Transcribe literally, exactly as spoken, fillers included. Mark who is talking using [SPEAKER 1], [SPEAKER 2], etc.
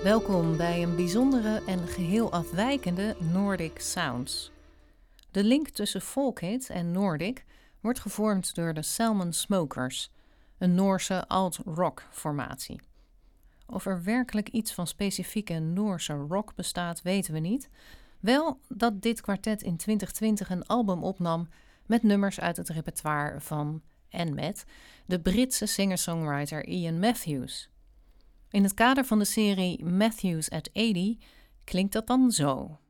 [SPEAKER 1] Welkom bij een bijzondere en geheel afwijkende Nordic Sounds. De link tussen folkhit en Nordic wordt gevormd door de Salmon Smokers, een Noorse alt-rock formatie. Of er werkelijk iets van specifieke Noorse rock bestaat, weten we niet. Wel dat dit kwartet in twintig twintig een album opnam met nummers uit het repertoire van en met de Britse singer-songwriter Ian Matthews. In het kader van de serie Matthews at tachtig klinkt dat dan zo.